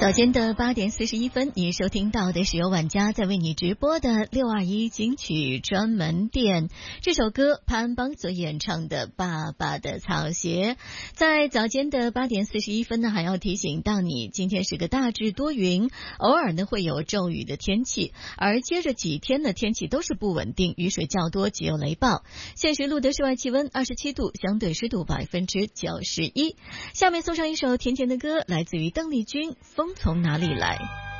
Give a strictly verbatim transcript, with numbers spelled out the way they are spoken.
早间的八点四十一分，你收听到的是由晚家在为你直播的六二一金曲专门店。这首歌潘邦所演唱的《爸爸的草鞋》。在早间的八点四十一分呢，还要提醒到你，今天是个大致多云，偶尔呢会有骤雨的天气，而接着几天的天气都是不稳定，雨水较多，极有雷暴。现时录的室外气温二十七度，相对湿度百分之九十一。下面送上一首甜甜的歌，来自于邓丽君，风从哪里来。